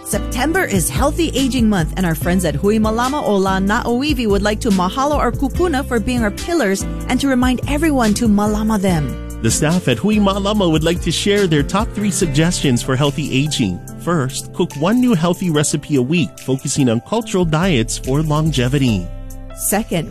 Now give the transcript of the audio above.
September is Healthy Aging Month, and our friends at Hui Malama Ola Na'oiwi would like to mahalo our kupuna for being our pillars and to remind everyone to malama them. The staff at Hui Malama would like to share their top 3 suggestions for healthy aging. First, cook 1 new healthy recipe a week, focusing on cultural diets for longevity. Second,